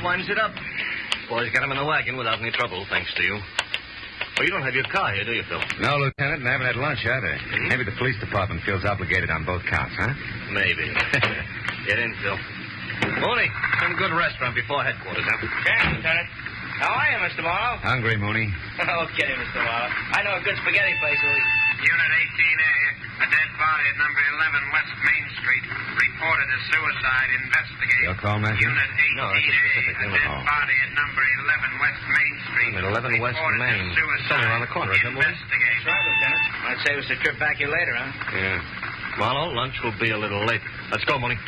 winds it up. Boys got him in the wagon without any trouble, thanks to you. Well, you don't have your car here, do you, Phil? No, Lieutenant, and I haven't had lunch either. Maybe the police department feels obligated on both counts, huh? Maybe. Get in, Phil. Mooney, some good restaurant before headquarters, huh? Okay, Lieutenant. How are you, Mr. Marlowe? Hungry, Mooney. Okay, Mr. Marlowe. I know a good spaghetti place. Unit 18A, a dead body at number 11 West Main Street. Reported as suicide. Investigate. Your call, Matthew? Unit 18A, No, that's a specific a unit dead call. body at number 11 West Main Street. At 11 West Reported as Main. suicide. Somewhere around the corner, isn't it, Mooney? Investigate. That's right, Lieutenant. I'd save us a trip back here later, huh? Yeah. Marlowe, lunch will be a little late. Let's go, Mooney.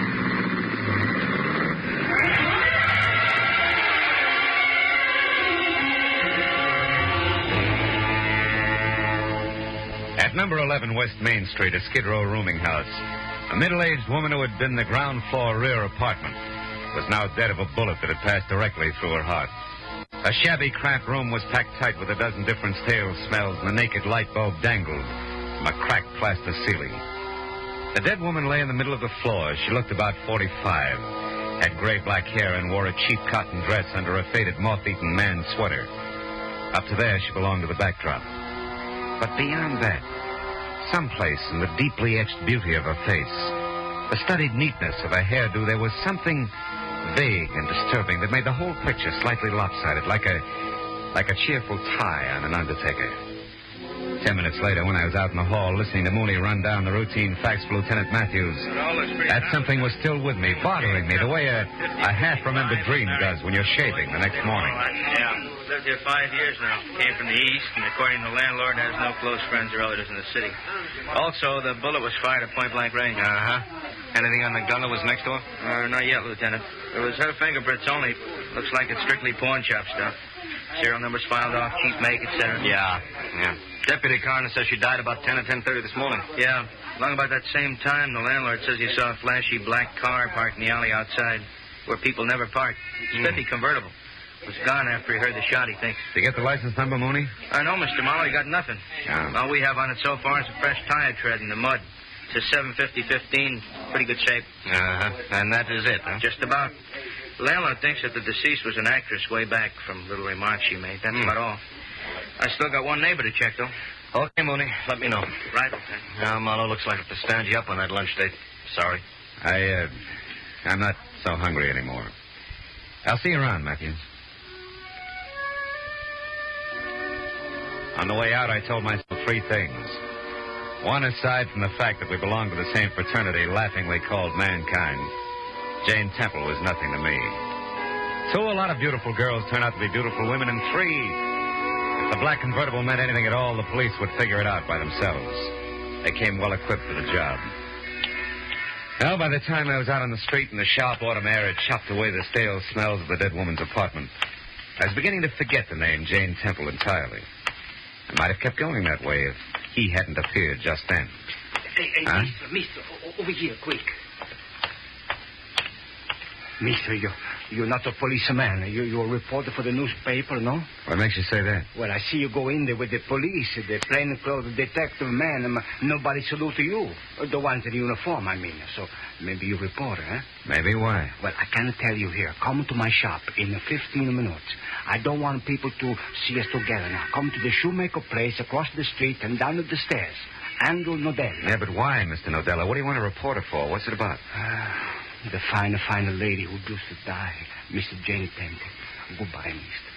At number 11 West Main Street, a Skid Row rooming house, a middle-aged woman who had been in the ground floor rear apartment was now dead of a bullet that had passed directly through her heart. A shabby, cramped room was packed tight with a dozen different stale smells, and a naked light bulb dangled from a cracked plaster ceiling. The dead woman lay in the middle of the floor. She looked about 45, had gray-black hair, and wore a cheap cotton dress under a faded, moth-eaten man's sweater. Up to there, she belonged to the backdrop. But beyond that, someplace in the deeply etched beauty of her face, the studied neatness of her hairdo, there was something vague and disturbing that made the whole picture slightly lopsided, like a cheerful tie on an undertaker. 10 minutes later, when I was out in the hall listening to Mooney run down the routine facts for Lieutenant Matthews, that something was still with me, bothering me, the way a half-remembered dream does when you're shaving the next morning. Yeah. Lived here 5 years now. Came from the east, and according to the landlord, has no close friends or relatives in the city. Also, the bullet was fired at point-blank range. Uh-huh. Anything on the gun that was next door? Not yet, Lieutenant. There was her fingerprints only. Looks like it's strictly pawn shop stuff. Serial numbers filed off, cheap make, etc. Yeah. Deputy coroner says she died about 10 or 10:30 this morning. Yeah. Along about that same time, the landlord says he saw a flashy black car parked in the alley outside, where people never park. It's 50 convertible. It was gone after he heard the shot, he thinks. Did you get the license number, Mooney? I know, Mr. Marlowe, you got nothing. Yeah. All we have on it so far is a fresh tire tread in the mud. It's a 750-15, pretty good shape. Uh-huh. And that is it, huh? Just about. The landlord thinks that the deceased was an actress way back from little remarks she made. That's about all. I still got one neighbor to check, though. Okay, Mooney. Let me know. Right, Lieutenant. Now, Marlowe, looks like I have to stand you up on that lunch date. Sorry. I'm not so hungry anymore. I'll see you around, Matthews. On the way out, I told myself 3 things. One, aside from the fact that we belonged to the same fraternity laughingly called mankind, Jane Temple was nothing to me. 2, a lot of beautiful girls turn out to be beautiful women. And 3, if the black convertible meant anything at all, the police would figure it out by themselves. They came well equipped for the job. Well, by the time I was out on the street and the sharp autumn air had chopped away the stale smells of the dead woman's apartment, I was beginning to forget the name Jane Temple entirely. I might have kept going that way if he hadn't appeared just then. Hey, Huh? mister, over here, quick. Mister, you're not a policeman. You're a reporter for the newspaper, no? What makes you say that? Well, I see you go in there with the police, the plainclothes detective man. Nobody salute to you. The ones in uniform, I mean. So maybe you're a reporter, huh? Maybe. Why? Well, I can tell you here. Come to my shop in 15 minutes. I don't want people to see us together now. Come to the shoemaker place across the street and down the stairs. Andrew Nodella. Yeah, but why, Mr. Nodella? What do you want a reporter for? What's it about? The fine lady who used to die, Mr. Jane Temple. Goodbye, mister.